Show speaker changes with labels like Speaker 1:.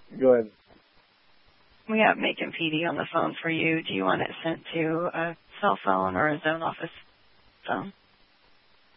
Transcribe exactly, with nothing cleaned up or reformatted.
Speaker 1: Go ahead.
Speaker 2: We have Macon P D on the phone for you. Do you want it sent to a cell phone or a zone office phone?